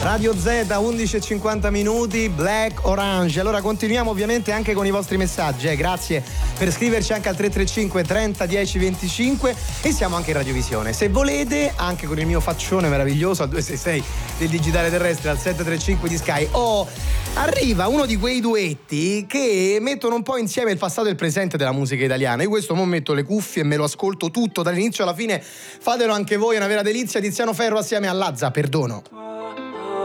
Radio Z, 11:50 minuti, Black Orange. Allora continuiamo ovviamente anche con i vostri messaggi, grazie per scriverci anche al 335 30 10 25 e siamo anche in radiovisione. Se volete, anche con il mio faccione meraviglioso al 266 del digitale terrestre, al 735 di Sky. Arriva uno di quei duetti che mettono un po' insieme il passato e il presente della musica italiana. Io questo mo metto le cuffie e me lo ascolto tutto dall'inizio alla fine. Fatelo anche voi, è una vera delizia. Tiziano Ferro assieme a Lazza, perdono.